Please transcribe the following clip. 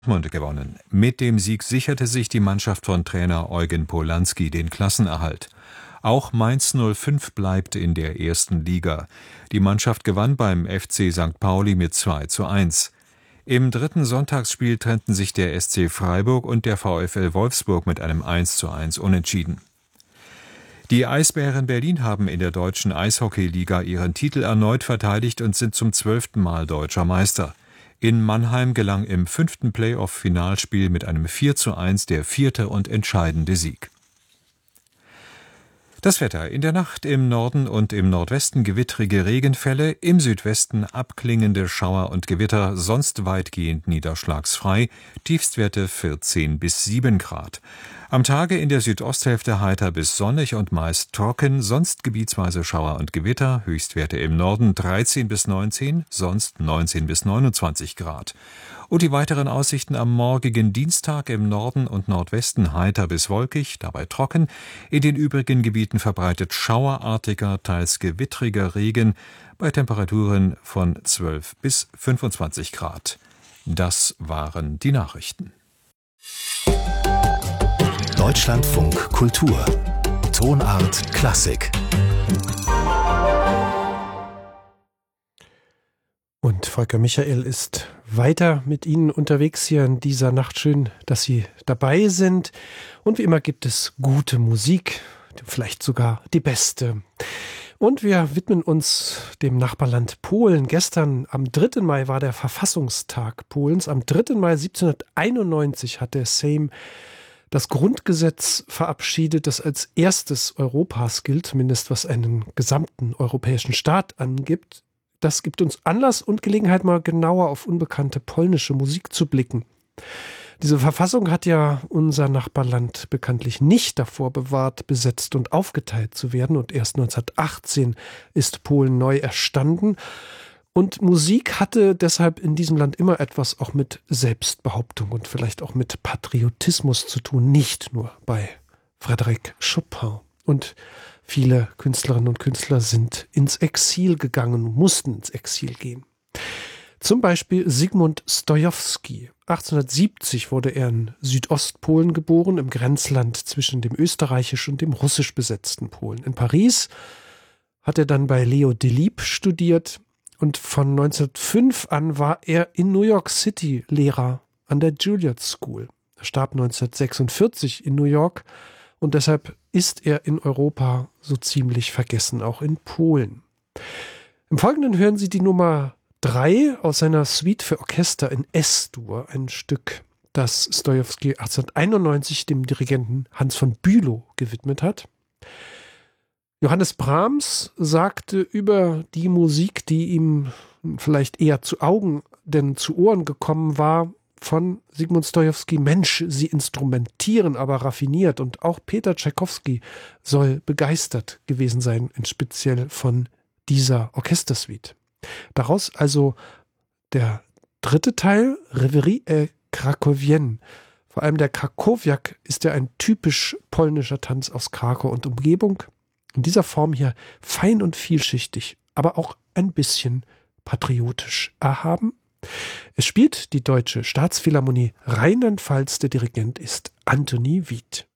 Dortmund gewonnen. Mit dem Sieg sicherte sich die Mannschaft von Trainer Eugen Polanski den Klassenerhalt. Auch Mainz 05 bleibt in der ersten Liga. Die Mannschaft gewann beim FC St. Pauli mit 2:1. Im dritten Sonntagsspiel trennten sich der SC Freiburg und der VfL Wolfsburg mit einem 1:1 Unentschieden. Die Eisbären Berlin haben in der deutschen Eishockeyliga ihren Titel erneut verteidigt und sind zum 12. Mal deutscher Meister. In Mannheim gelang im 5. Playoff-Finalspiel mit einem 4:1 der 4. und entscheidende Sieg. Das Wetter: In der Nacht im Norden und im Nordwesten gewittrige Regenfälle, im Südwesten abklingende Schauer und Gewitter, sonst weitgehend niederschlagsfrei, Tiefstwerte 14 bis 7 Grad. Am Tage in der Südosthälfte heiter bis sonnig und meist trocken, sonst gebietsweise Schauer und Gewitter, Höchstwerte im Norden 13 bis 19, sonst 19 bis 29 Grad. Und die weiteren Aussichten am morgigen Dienstag: im Norden und Nordwesten heiter bis wolkig, dabei trocken, in den übrigen Gebieten verbreitet schauerartiger, teils gewittriger Regen, bei Temperaturen von 12 bis 25 Grad. Das waren die Nachrichten. Deutschlandfunk Kultur. Tonart Klassik. Und Volker Michael ist weiter mit Ihnen unterwegs hier in dieser Nacht. Schön, dass Sie dabei sind. Und wie immer gibt es gute Musik, vielleicht sogar die beste. Und wir widmen uns dem Nachbarland Polen. Gestern, am 3. Mai, war der Verfassungstag Polens. Am 3. Mai 1791 hat der Sejm das Grundgesetz verabschiedet, das als erstes Europas gilt, zumindest was einen gesamten europäischen Staat angibt. Das gibt uns Anlass und Gelegenheit, mal genauer auf unbekannte polnische Musik zu blicken. Diese Verfassung hat ja unser Nachbarland bekanntlich nicht davor bewahrt, besetzt und aufgeteilt zu werden. Und erst 1918 ist Polen neu erstanden. Und Musik hatte deshalb in diesem Land immer etwas auch mit Selbstbehauptung und vielleicht auch mit Patriotismus zu tun. Nicht nur bei Frédéric Chopin. Und viele Künstlerinnen und Künstler sind ins Exil gegangen, mussten ins Exil gehen. Zum Beispiel Zygmunt Stojowski. 1870 wurde er in Südostpolen geboren, im Grenzland zwischen dem österreichisch und dem russisch besetzten Polen. In Paris hat er dann bei Leo Delibes studiert und von 1905 an war er in New York City Lehrer an der Juilliard School. Er starb 1946 in New York und deshalb ist er in Europa so ziemlich vergessen, auch in Polen. Im Folgenden hören Sie die Nummer 3 aus seiner Suite für Orchester in S-Dur, ein Stück, das Stojowski 1891 dem Dirigenten Hans von Bülow gewidmet hat. Johannes Brahms sagte über die Musik, die ihm vielleicht eher zu Augen denn zu Ohren gekommen war, von Zygmunt Stojowski: Mensch, sie instrumentieren aber raffiniert. Und auch Peter Tschaikowski soll begeistert gewesen sein, speziell von dieser Orchestersuite. Daraus also der 3. Teil, Reverie et Krakowienne. Vor allem der Krakowiak ist ja ein typisch polnischer Tanz aus Krakau und Umgebung. In dieser Form hier fein und vielschichtig, aber auch ein bisschen patriotisch erhaben. Es spielt die Deutsche Staatsphilharmonie Rheinland-Pfalz. Der Dirigent ist Anthony Wied.